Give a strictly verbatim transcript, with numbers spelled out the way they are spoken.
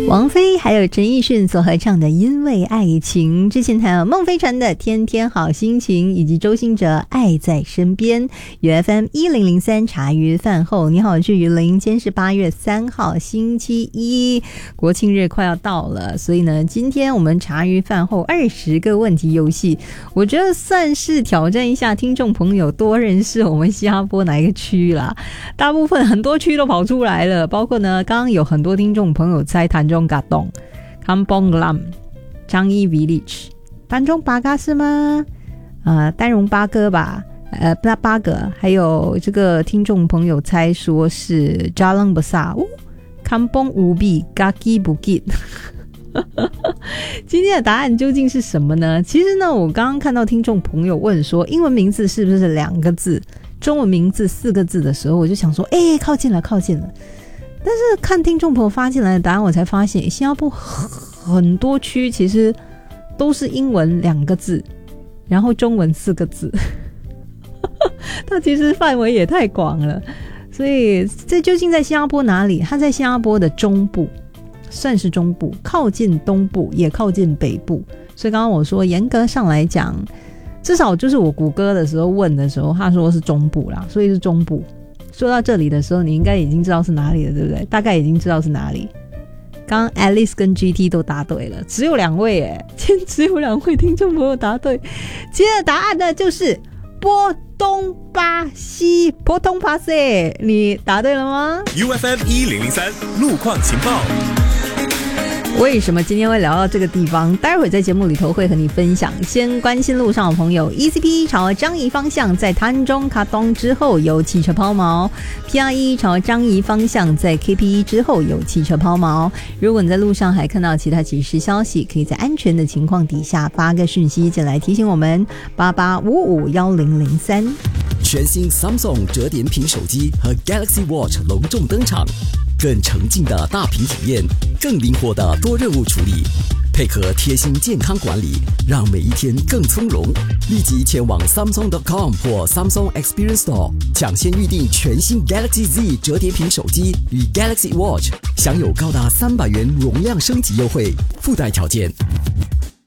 王菲还有陈奕迅所合唱的《因为爱情》，之前还有孟非传的《天天好心情》，以及周兴哲《爱在身边》。U F M 一零零三茶余饭后，你好，我是于林，今天是八月三号星期一，国庆日快要到了，所以呢，今天我们茶余饭后二十个问题游戏，我觉得算是挑战一下听众朋友多认识我们新加坡哪一个区啦。大部分很多区都跑出来了，包括呢，刚刚有很多听众朋友猜潭中嘎洞、Kampong Glam、樟宜 Village、丹中八嘎是吗？呃，丹绒八哥吧，呃，那八个，还有这个听众朋友猜说是 Jalan Besar、哦、Kampong Ubi、Kaki Bukit。今天的答案究竟是什么呢？其实呢，我刚刚看到听众朋友问说，英文名字是不是两个字，中文名字四个字的时候，我就想说，哎，靠近了，靠近了。但是看听众朋友发进来的答案，我才发现新加坡很多区其实都是英文两个字，然后中文四个字，它其实范围也太广了。所以这究竟在新加坡哪里？它在新加坡的中部，算是中部，靠近东部，也靠近北部。所以刚刚我说严格上来讲，至少就是我谷歌的时候问的时候，他说是中部啦，所以是中部。说到这里的时候，你应该已经知道是哪里了，对不对？大概已经知道是哪里。刚刚 Alice 跟 G T 都答对了，只有两位耶，今天只有两位听众朋友答对。今天的答案呢就是波东巴西，波东巴西，你答对了吗 ？U F M 一零零三路况情报。 为什么今天会聊到这个地方？待会儿在节目里头会和你分享。先关心路上的朋友 ，E C P 朝樟宜方向在潭中卡东之后有汽车抛锚 ，P R 一 朝樟宜方向在 K P 一之后有汽车抛锚。如果你在路上还看到其他即时消息，可以在安全的情况底下发个讯息进来提醒我们八八五五一零零三。 全新 Samsung 折叠屏手机和 Galaxy Watch 隆重登场。更沉浸的大屏体验，更灵活的多任务处理，配合贴心健康管理，让每一天更从容。立即前往 Samsung 点 com 或 Samsung Experience Store 抢先预定全新 Galaxy Z 折叠屏手机与 Galaxy Watch， 享有高达三百元容量升级优惠，附带条件。